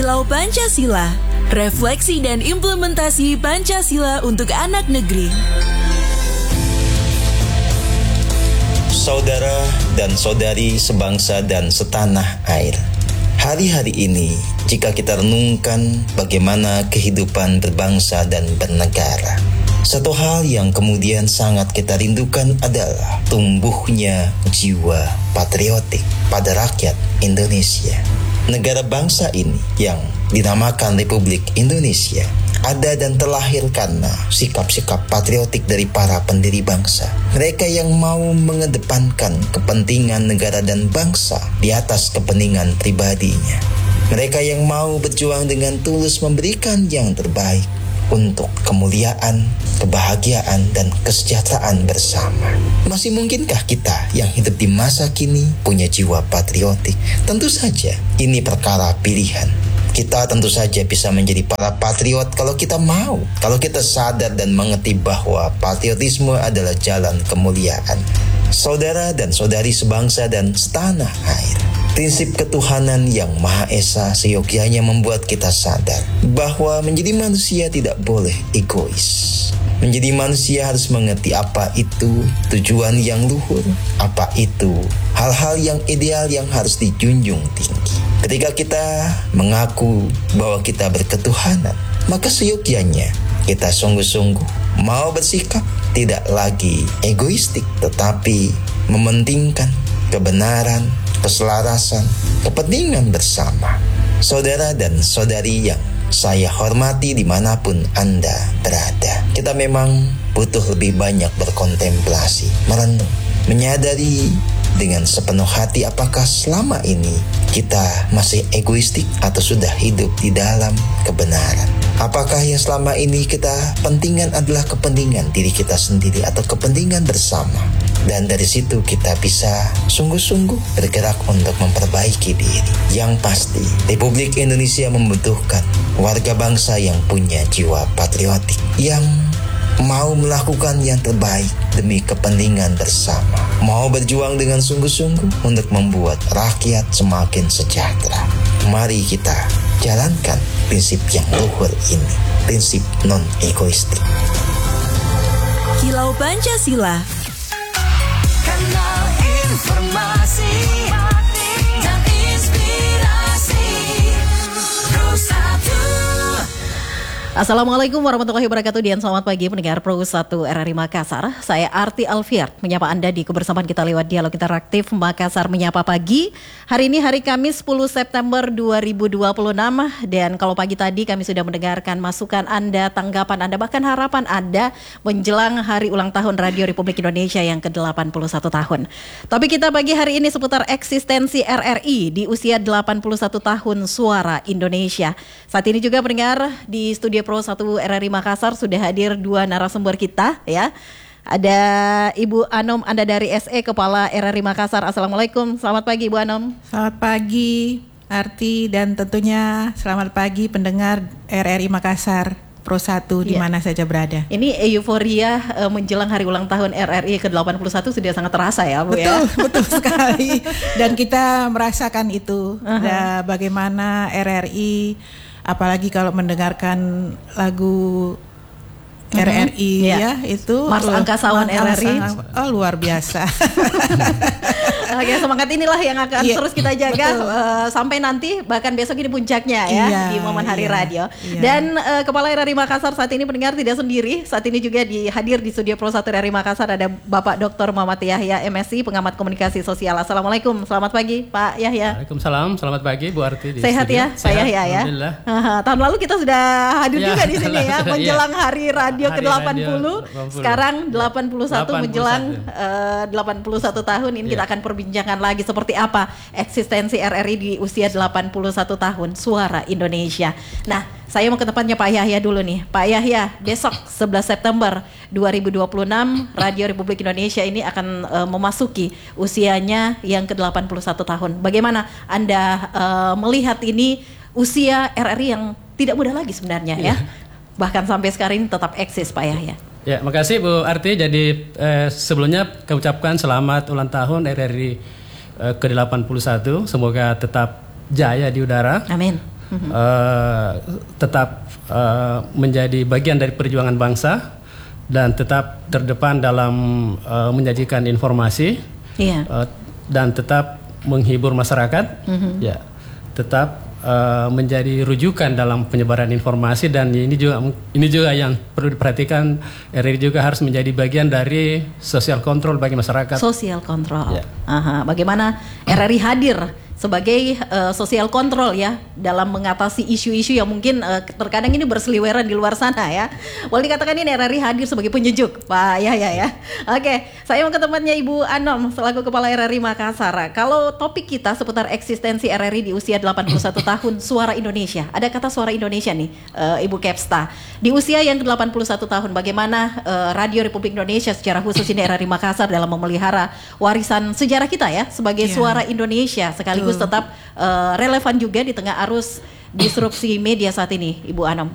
Kilau Pancasila, refleksi dan implementasi Pancasila untuk anak negeri. Saudara dan saudari sebangsa dan setanah air, hari-hari ini jika kita renungkan bagaimana kehidupan berbangsa dan bernegara, satu hal yang kemudian sangat kita rindukan adalah tumbuhnya jiwa patriotik pada rakyat Indonesia. Negara bangsa ini yang dinamakan Republik Indonesia ada dan terlahir karena sikap-sikap patriotik dari para pendiri bangsa. Mereka yang mau mengedepankan kepentingan negara dan bangsa di atas kepentingan pribadinya. Mereka yang mau berjuang dengan tulus memberikan yang terbaik untuk kemuliaan, kebahagiaan, dan kesejahteraan bersama. Masih mungkinkah kita yang hidup di masa kini punya jiwa patriotik? Tentu saja, ini perkara pilihan. Kita tentu saja bisa menjadi para patriot kalau kita mau, kalau kita sadar dan mengerti bahwa patriotisme adalah jalan kemuliaan. Saudara dan saudari sebangsa dan setanah air, prinsip ketuhanan yang Maha Esa seyogyanya membuat kita sadar bahwa menjadi manusia tidak boleh egois. Menjadi manusia harus mengerti apa itu tujuan yang luhur, apa itu hal-hal yang ideal yang harus dijunjung tinggi. Ketika kita mengaku bahwa kita berketuhanan, maka seyogyanya kita sungguh-sungguh mau bersikap tidak lagi egoistik, tetapi mementingkan kebenaran, keselarasan, kepentingan bersama. Saudara dan saudari yang saya hormati dimanapun Anda berada, kita memang butuh lebih banyak berkontemplasi, merenung, menyadari dengan sepenuh hati apakah selama ini kita masih egoistik atau sudah hidup di dalam kebenaran. Apakah yang selama ini kita pentingkan adalah kepentingan diri kita sendiri atau kepentingan bersama. Dan dari situ kita bisa sungguh-sungguh bergerak untuk memperbaiki diri. Yang pasti, Republik Indonesia membutuhkan warga bangsa yang punya jiwa patriotik, yang mau melakukan yang terbaik demi kepentingan bersama, mau berjuang dengan sungguh-sungguh untuk membuat rakyat semakin sejahtera. Mari kita jalankan prinsip yang luhur ini, prinsip non-egoistik. Kilau Pancasila, kanal informasi dan inspirasi Pro 1. Assalamualaikum warahmatullahi wabarakatuh dan selamat pagi pendengar Pro 1 RRI Makassar. Saya Arti Alfiard menyapa Anda di kebersamaan kita lewat dialog interaktif Makassar Menyapa Pagi. Hari ini hari Kamis 10 September 2026 dan kalau pagi tadi kami sudah mendengarkan masukan Anda, tanggapan Anda, bahkan harapan Anda menjelang hari ulang tahun Radio Republik Indonesia yang ke-81 tahun. Topik kita pagi hari ini seputar eksistensi RRI di usia 81 tahun Suara Indonesia. Saat ini juga pendengar di studio Pro 1 RRI Makassar sudah hadir dua narasumber kita ya. Ada Ibu Anom Anda dari SE Kepala RRI Makassar. Assalamualaikum, selamat pagi Ibu Anom. Selamat pagi Arti dan tentunya selamat pagi pendengar RRI Makassar Pro 1 di mana saja berada. Ini euforia menjelang hari ulang tahun RRI ke-81 sudah sangat terasa ya Bu. Betul, ya? Betul sekali. Dan kita merasakan itu bagaimana RRI, apalagi kalau mendengarkan lagu RRI ya itu Mars Angkasawan RRI. Luar biasa. Oke, semangat inilah yang akan terus kita jaga sampai nanti, bahkan besok ini puncaknya ya di momen Hari Radio. Dan Kepala RRI Makassar saat ini pendengar tidak sendiri. Saat ini juga hadir di studio Pro 1 RRI Makassar ada Bapak Dr. Muhammad Yahya MSc, pengamat komunikasi sosial. Assalamualaikum, selamat pagi Pak Yahya. Waalaikumsalam, selamat pagi Bu Arti. Sehat studio. Ya Pak Yahya ya. Alhamdulillah. Tahun lalu kita sudah hadir juga di sini ya menjelang Hari Radio ke-80. Sekarang 81 menjelang 81 tahun ini kita akan perbincangan lagi seperti apa eksistensi RRI di usia 81 tahun Suara Indonesia. Nah, saya mau ke tempatnya Pak Yahya dulu nih. Pak Yahya, besok 11 September 2026 Radio Republik Indonesia ini akan memasuki usianya yang ke-81 tahun. Bagaimana Anda melihat ini usia RRI yang tidak mudah lagi sebenarnya ya? Bahkan sampai sekarang ini tetap eksis Pak Yahya. Ya, makasih Bu Arti. Jadi sebelumnya kami ucapkan selamat ulang tahun RRI ke-81. Semoga tetap jaya di udara. Amin. tetap menjadi bagian dari perjuangan bangsa dan tetap terdepan dalam menyajikan informasi, dan tetap menghibur masyarakat, ya, tetap menjadi rujukan dalam penyebaran informasi. Dan ini juga yang perlu diperhatikan, RRI juga harus menjadi bagian dari social control bagi masyarakat. Social control. Bagaimana RRI hadir sebagai social control ya dalam mengatasi isu-isu yang mungkin terkadang ini berseliweran di luar sana ya. Boleh dikatakan ini RRI hadir sebagai penyejuk, Pak Yahya ya. Oke, saya mau ke temannya Ibu Anom selaku Kepala RRI Makassar. Kalau topik kita seputar eksistensi RRI di usia 81 tahun, Suara Indonesia. Ada kata Suara Indonesia nih, Ibu Kepsta. Di usia yang ke-81 tahun, bagaimana Radio Republik Indonesia secara khusus ini RRI Makassar dalam memelihara warisan sejarah kita ya sebagai Suara Indonesia, sekaligus tetap relevan juga di tengah arus disrupsi media saat ini, Ibu Anom.